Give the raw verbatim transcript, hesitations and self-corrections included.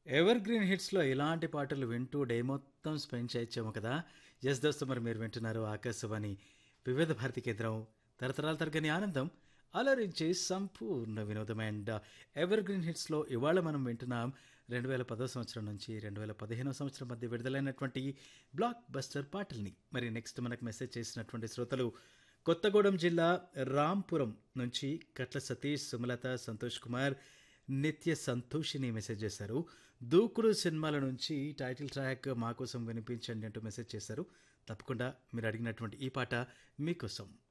Ever green హిట్స్‌లో ఇలాంటి పాటలు వింటూ డే మొత్తం స్పెండ్ చేయొచ్చేమో కదా! యెస్ దోస్తు మరి మీరు వింటున్నారు ఆకాశవాణి వివిధ భారతి కేంద్రం తరతరాల తరగని ఆనందం అలరించే సంపూర్ణ వినోదం అండ్ ఎవర్ గ్రీన్ హిట్స్‌లో ఇవాళ మనం వింటున్నాం రెండు వేల పది సంవత్సరం నుంచి రెండు వేల పదిహేను సంవత్సరం మధ్య విడుదలైనటువంటి బ్లాక్ బస్టర్ పాటల్ని. మరి నెక్స్ట్ మనకు మెసేజ్ చేసినటువంటి శ్రోతలు కొత్తగూడెం జిల్లా రాంపురం నుంచి కట్ల సతీష్, సుమలత, సంతోష్ కుమార్, నిత్య సంతోషిని మెసేజ్ చేశారు. దూకుడు సినిమాల నుంచి టైటిల్ ట్రాక్ మా కోసం వినిపించండి అంటూ మెసేజ్ చేశారు. తప్పకుండా మీరు అడిగినటువంటి ఈ పాట మీకోసం.